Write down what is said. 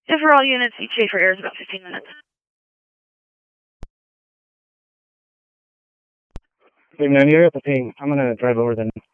Yeah, for all units, each day for air is about 15 minutes. Hey, man, you're at the ping. I'm gonna drive over then.